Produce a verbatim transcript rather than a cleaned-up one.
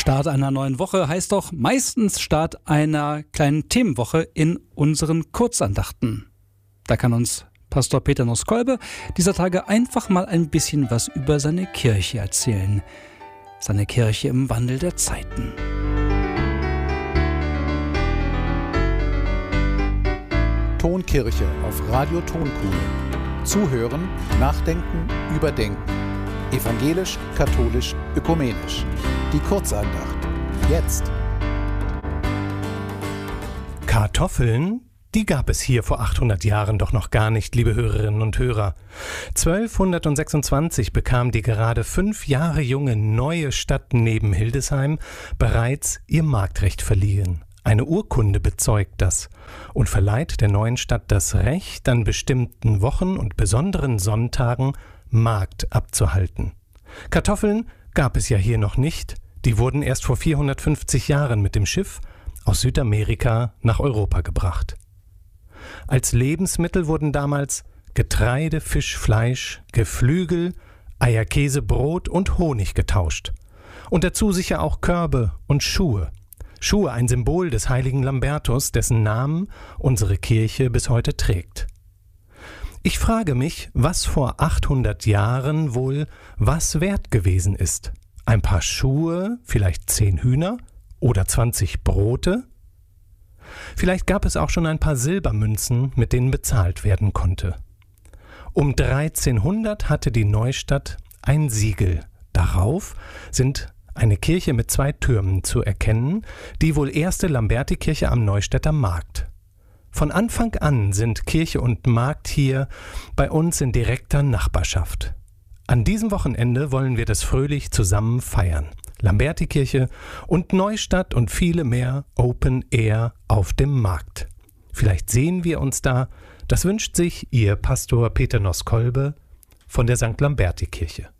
Start einer neuen Woche heißt doch meistens Start einer kleinen Themenwoche in unseren Kurzandachten. Da kann uns Pastor Peter Noß-Kolbe dieser Tage einfach mal ein bisschen was über seine Kirche erzählen. Seine Kirche im Wandel der Zeiten. Tonkirche auf Radio Tonkuhle. Zuhören, nachdenken, überdenken. Evangelisch, katholisch, ökumenisch. Die Kurzandacht. Jetzt. Kartoffeln, die gab es hier vor achthundert Jahren doch noch gar nicht, liebe Hörerinnen und Hörer. zwölfhundertsechsundzwanzig bekam die gerade fünf Jahre junge neue Stadt neben Hildesheim bereits ihr Marktrecht verliehen. Eine Urkunde bezeugt das und verleiht der neuen Stadt das Recht, an bestimmten Wochen und besonderen Sonntagen Markt abzuhalten. Kartoffeln gab es ja hier noch nicht, die wurden erst vor vierhundertfünfzig Jahren mit dem Schiff aus Südamerika nach Europa gebracht. Als Lebensmittel wurden damals Getreide, Fisch, Fleisch, Geflügel, Eier, Käse, Brot und Honig getauscht. Und dazu sicher auch Körbe und Schuhe. Schuhe, ein Symbol des heiligen Lambertus, dessen Namen unsere Kirche bis heute trägt. Ich frage mich, was vor achthundert Jahren wohl was wert gewesen ist. Ein paar Schuhe, vielleicht zehn Hühner oder zwanzig Brote? Vielleicht gab es auch schon ein paar Silbermünzen, mit denen bezahlt werden konnte. Um dreizehnhundert hatte die Neustadt ein Siegel. Darauf sind eine Kirche mit zwei Türmen zu erkennen, die wohl erste Lambertikirche am Neustädter Markt. Von Anfang an sind Kirche und Markt hier bei uns in direkter Nachbarschaft. An diesem Wochenende wollen wir das fröhlich zusammen feiern. Lambertikirche und Neustadt und viele mehr Open Air auf dem Markt. Vielleicht sehen wir uns da. Das wünscht sich Ihr Pastor Peter Noß-Kolbe von der Sankt Lambertikirche.